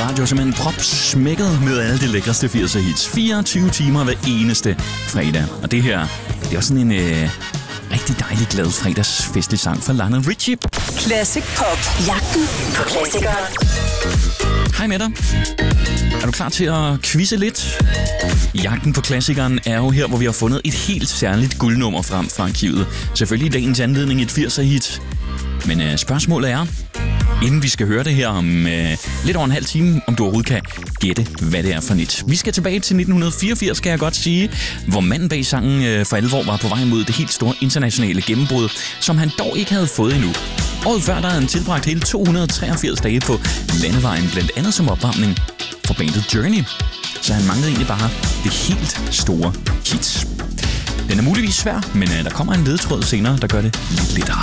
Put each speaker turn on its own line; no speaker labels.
radio er simpelthen propsmækket med alle de lækreste 80'er hits. 24 timer hver eneste fredag. Og det her, det er også sådan en rigtig dejlig glad fredagsfestlig sang fra Lionel Richie.
Classic Pop. Jagten på klassikere.
Hej med dig. Er du klar til at quizze lidt? Jagten på klassikeren er jo her, hvor vi har fundet et helt særligt guldnummer frem fra arkivet. Selvfølgelig i dagens anledning et 80'er-hit. Men spørgsmålet er, inden vi skal høre det her om lidt over en halv time, om du overhovedet kan gætte, hvad det er for nyt. Vi skal tilbage til 1984, kan jeg godt sige, hvor manden bag sangen for alvor var på vej mod det helt store internationale gennembrud, som han dog ikke havde fået endnu. Året før der havde han tilbragt hele 283 dage på landevejen, blandt andet som opvarmning for bandet Journey. Så han manglede egentlig bare det helt store hit. Den er muligvis svær, men der kommer en ledtråd senere, der gør det lidt lettere.